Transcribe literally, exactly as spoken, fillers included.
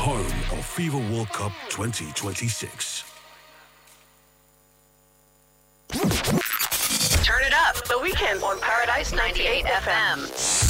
home of FIFA World Cup twenty twenty-six. Turn it up. The Weekend on Paradise ninety-eight F M.